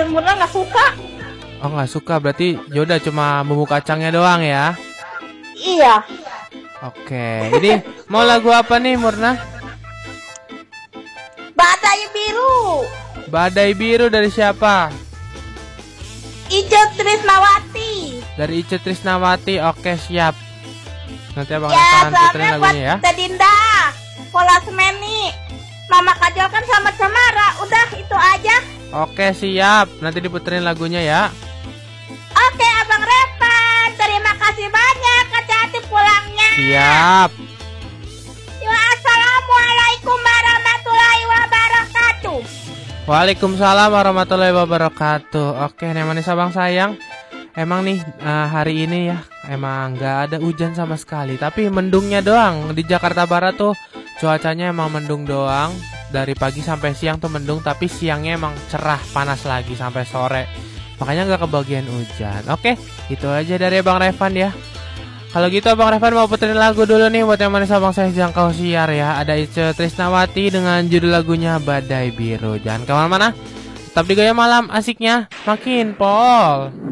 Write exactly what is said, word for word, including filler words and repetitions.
Murna nggak suka. Oh, nggak suka, berarti yaudah cuma bumbu kacangnya doang ya? Iya. Oke, ini mau lagu apa nih Murna? Badai Biru. Badai Biru dari siapa? Ica Trisnawati. Dari Ica Trisnawati, oke siap. Nanti abang Ya, akan puterin salamnya buat lagunya ya. Teh Dinda, Pola Semeni, Mama Kajol kan sama Samara. Udah itu aja. Oke siap, nanti diputerin lagunya ya. Oke Abang Revan, terima kasih banyak. Hati-hati pulangnya. Siap. Ya, assalamualaikum warahmatullahi wabarakatuh. Waalaikumsalam warahmatullahi wabarakatuh. Oke, nih manis abang sayang. Emang nih uh, hari ini ya emang nggak ada hujan sama sekali, tapi mendungnya doang. Di Jakarta Barat tuh cuacanya emang mendung doang. Dari pagi sampai siang tuh mendung, tapi siangnya emang cerah panas lagi sampai sore. Makanya nggak kebagian hujan. Oke, itu aja dari Bang Revan ya. Kalau gitu Abang Revan mau puterin lagu dulu nih buat yang manis abang saya jangkau siar ya. Ada Ica Trisnawati dengan judul lagunya Badai Biru. Jangan kemana-mana, tetap di Gaya Malam, asiknya makin pol.